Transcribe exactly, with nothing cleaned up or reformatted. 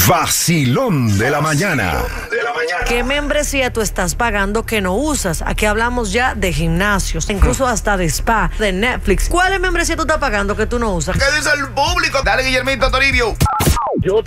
Vacilón de la mañana. ¿Qué membresía tú estás pagando que no usas? Aquí hablamos ya de gimnasios, incluso hasta de spa, de Netflix. ¿Cuál es membresía tú estás pagando que tú no usas? ¿Qué dice el público? Dale, Guillermito Toribio. Yo